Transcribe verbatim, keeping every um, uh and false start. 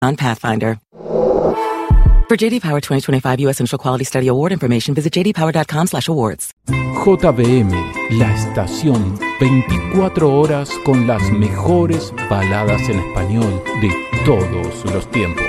on Pathfinder. For J D Power twenty twenty-five U S Central Quality Study Award information, visit j d power dot com slash awards. J B M, la estación veinticuatro horas con las mejores baladas en español de todos los tiempos.